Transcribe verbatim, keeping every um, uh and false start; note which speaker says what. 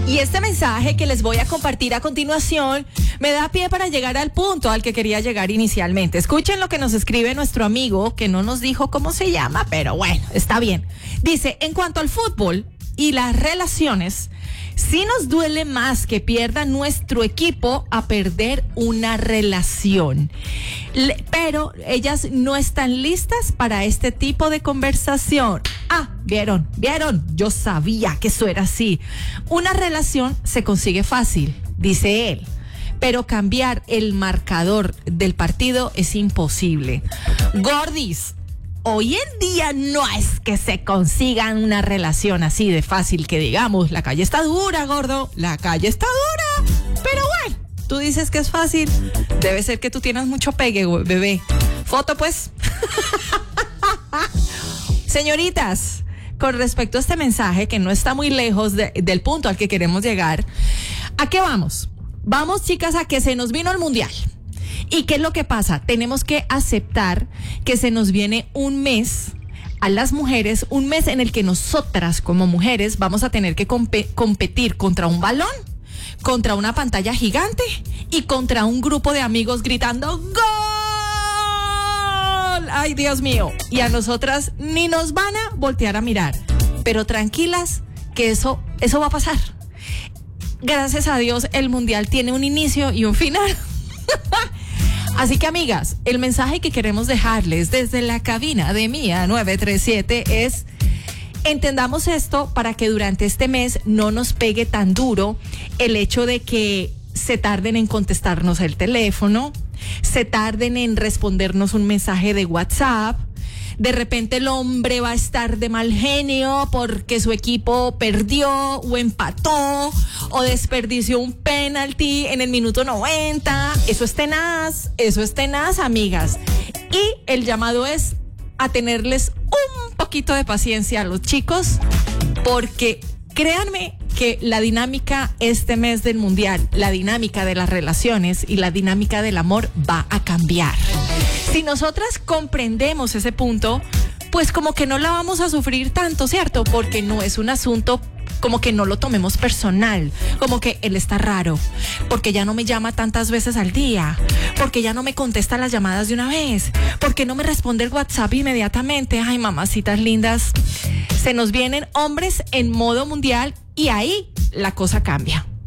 Speaker 1: Y este mensaje que les voy a compartir a continuación me da pie para llegar al punto al que quería llegar inicialmente. Escuchen lo que nos escribe nuestro amigo, que no nos dijo cómo se llama, pero bueno, está bien. Dice, en cuanto al fútbol y las relaciones, sí nos duele más que pierda nuestro equipo a perder una relación. Le, pero ellas no están listas para este tipo de conversación. Ah, vieron, vieron, yo sabía que eso era así. Una relación se consigue fácil, dice él, pero cambiar el marcador del partido es imposible. Gordis, hoy en día no es que se consigan una relación así de fácil que digamos, la calle está dura, gordo, la calle está dura, pero bueno, tú dices que es fácil, debe ser que tú tienes mucho pegue, bebé. Foto pues. Señoritas, con respecto a este mensaje que no está muy lejos de, del punto al que queremos llegar, ¿a qué vamos? Vamos, chicas, a que se nos vino el mundial. ¿Y qué es lo que pasa? Tenemos que aceptar que se nos viene un mes a las mujeres, un mes en el que nosotras como mujeres vamos a tener que comp- competir contra un balón, contra una pantalla gigante y contra un grupo de amigos gritando ¡Gol! ¡Ay, Dios mío! Y a nosotras ni nos van a voltear a mirar. Pero tranquilas, que eso, eso va a pasar. Gracias a Dios, el mundial tiene un inicio y un final. Así que, amigas, el mensaje que queremos dejarles desde la cabina de Mía nueve tres siete es: entendamos esto para que durante este mes no nos pegue tan duro el hecho de que se tarden en contestarnos el teléfono, se tarden en respondernos un mensaje de WhatsApp. De repente el hombre va a estar de mal genio porque su equipo perdió o empató o desperdició un penalti en el minuto noventa. Eso es tenaz, eso es tenaz, amigas. Y el llamado es a tenerles un poquito de paciencia a los chicos, porque créanme que la dinámica este mes del mundial, la dinámica de las relaciones y la dinámica del amor va a cambiar. Si nosotras comprendemos ese punto, pues como que no la vamos a sufrir tanto, ¿cierto? Porque no es un asunto como que no lo tomemos personal, como que él está raro, porque ya no me llama tantas veces al día, porque ya no me contesta las llamadas de una vez, porque no me responde el WhatsApp inmediatamente. Ay, mamacitas lindas, se nos vienen hombres en modo mundial y ahí la cosa cambia.